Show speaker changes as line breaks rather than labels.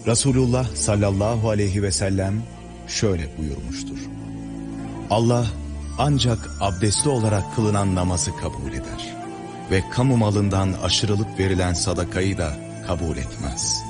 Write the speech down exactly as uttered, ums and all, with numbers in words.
Resulullah sallallahu aleyhi ve sellem şöyle buyurmuştur: Allah ancak abdestli olarak kılınan namazı kabul eder ve kamu malından aşırılıp verilen sadakayı da kabul etmez.